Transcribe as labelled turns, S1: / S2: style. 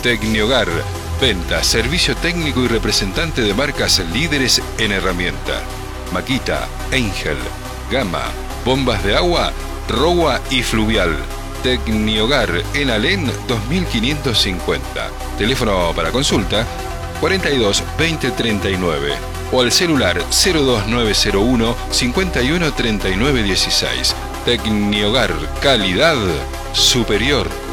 S1: Tecniogar, venta, servicio técnico y representante de marcas líderes en herramienta. Makita, Angel, Gama, bombas de agua, Rowa y Fluvial. Tecniogar en Alén 2550. Teléfono para consulta 42 20 39 o al celular 02901 51 39 16. Tecniogar, calidad superior.